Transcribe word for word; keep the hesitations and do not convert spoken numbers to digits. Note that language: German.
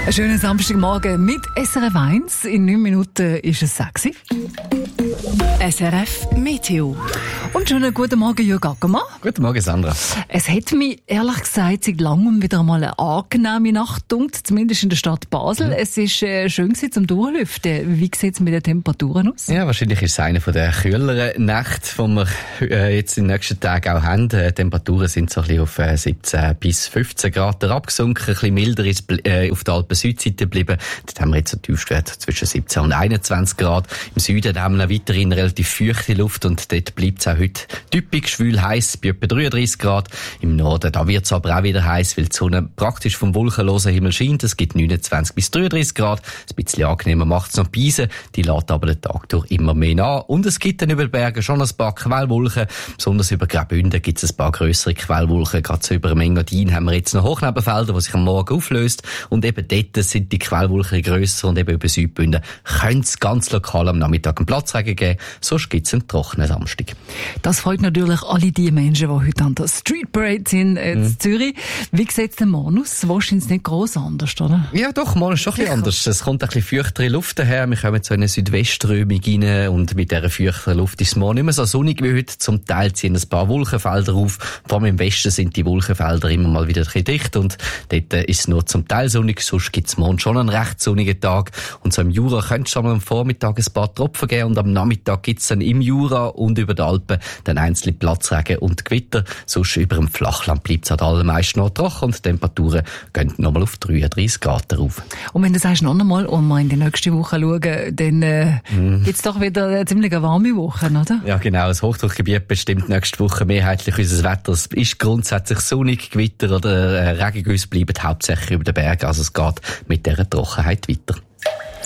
Einen schönen Samstagmorgen mit S R F eins. In neun Minuten ist es sechs. S R F Meteo. Und schönen guten Morgen, Jürg Ackermann. Guten Morgen, Sandra. Es hat mich, ehrlich gesagt, seit langem wieder einmal eine angenehme Nacht gedunkt, zumindest in der Stadt Basel. Mhm. Es war äh, schön gewesen zum Durchlüften. Wie sieht es mit den Temperaturen aus? Ja, wahrscheinlich ist es eine der kühleren Nächte, die wir äh, jetzt in den nächsten Tagen auch haben. Die Temperaturen sind so ein bisschen auf äh, siebzehn bis fünfzehn Grad abgesunken. Ein bisschen milder ist äh, auf der Alpen-Südseite geblieben. Dort haben wir jetzt einen Tiefstwert zwischen siebzehn und einundzwanzig Grad. Im Süden haben wir weiterhin relativ feuchte Luft und dort bleibt es auch heute typisch schwül heiß, bei etwa dreiunddreißig Grad. Im Norden, da wird es aber auch wieder heiß, weil die Sonne praktisch vom wolkenlosen Himmel scheint. Es gibt neunundzwanzig bis dreiunddreißig Grad. Ein bisschen angenehmer macht es noch die Beise. Die lässt aber den Tag durch immer mehr nach. Und es gibt dann über den Bergen schon ein paar Quellwolken. Besonders über Graubünden gibt es ein paar grössere Quellwolken. Gerade so über dem Engadin haben wir jetzt noch Hochnebenfelder, die sich am Morgen auflöst. Und eben dort sind die Quellwolken grösser und eben über Südbünden könnte es ganz lokal am Nachmittag einen Platzregen geben. Sonst gibt es einen trockenen Samstag. Das freut natürlich alle die Menschen, die heute an der Street Parade sind äh, in mhm. Zürich. Wie sieht es denn morgen aus? Wahrscheinlich nicht gross anders, oder? Ja doch, morgen ist schon ein bisschen anders. Es kommt ein bisschen feuchtere Luft daher. Wir kommen so in eine Südwestströmung rein und mit dieser feuchteren Luft ist es morgen nicht mehr so sonnig wie heute. Zum Teil ziehen ein paar Wolkenfelder auf. Vor allem im Westen sind die Wolkenfelder immer mal wieder ein bisschen dicht und dort ist es nur zum Teil sonnig. Sonst gibt es morgen schon einen recht sonnigen Tag. Und so im Jura könnte es schon mal am Vormittag ein paar Tropfen geben und am Nachmittag gibt es dann im Jura und über die Alpen dann einzelne Platzregen und Gewitter. Sonst über dem Flachland bleibt es halt allermeist noch trocken und die Temperaturen gehen nochmal auf dreiunddreißig Grad rauf. Und wenn du sagst noch einmal und wir in die nächste Woche schauen, dann äh, mm. gibt es doch wieder eine ziemlich warme Woche, oder? Ja genau, das Hochdruckgebiet bestimmt nächste Woche mehrheitlich unser Wetter. Es ist grundsätzlich sonnig, Gewitter oder äh, Regengüsse bleiben hauptsächlich über den Bergen, also es geht mit dieser Trockenheit weiter.